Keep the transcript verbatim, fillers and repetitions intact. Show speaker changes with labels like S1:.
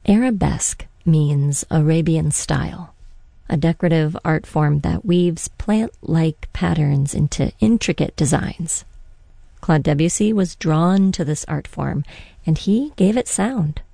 S1: Arabesque means Arabian style, a decorative art form that weaves plant-like patterns into intricate designs. Claude Debussy was drawn to this art form, and he gave it sound.